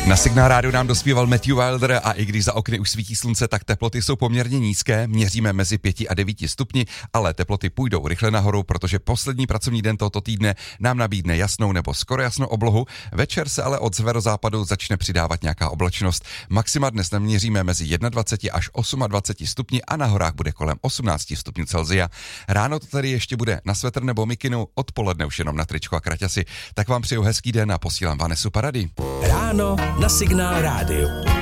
Na Signál rádiu nám dospíval Matthew Wilder a i když za okny už svítí slunce, tak teploty jsou poměrně nízké, měříme mezi 5 a 9 stupni, ale teploty půjdou rychle nahoru, protože poslední pracovní den tohoto týdne nám nabídne jasnou nebo skoro jasnou oblohu. Večer se ale od severozápadu začne přidávat nějaká oblačnost. Maxima dnes naměříme mezi 21 až 28 stupni a na horách bude kolem 18 stupňů Celsia. Ráno to tady ještě bude na svetr nebo mikinu, odpoledne už jenom na tričko a kraťasy. Tak vám přeju hezký den a posílám Vanesu Paradis. Ráno na Signál rádiu.